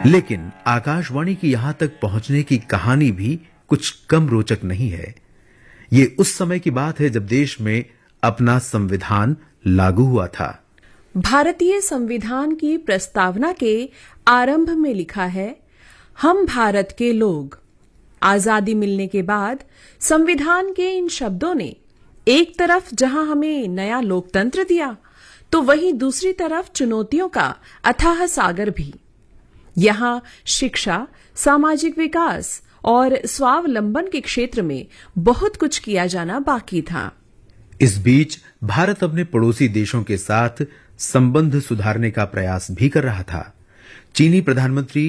लेकिन आकाशवाणी की यहां तक पहुंचने की कहानी भी कुछ कम रोचक नहीं है। ये उस समय की बात है जब देश में अपना संविधान लागू हुआ था। भारतीय संविधान की प्रस्तावना के आरंभ में लिखा है, हम भारत के लोग। आजादी मिलने के बाद संविधान के इन शब्दों ने एक तरफ जहां हमें नया लोकतंत्र दिया, तो वहीं दूसरी तरफ चुनौतियों का अथाह सागर भी। यहां शिक्षा, सामाजिक विकास और स्वावलंबन के क्षेत्र में बहुत कुछ किया जाना बाकी था। इस बीच भारत अपने पड़ोसी देशों के साथ संबंध सुधारने का प्रयास भी कर रहा था। चीनी प्रधानमंत्री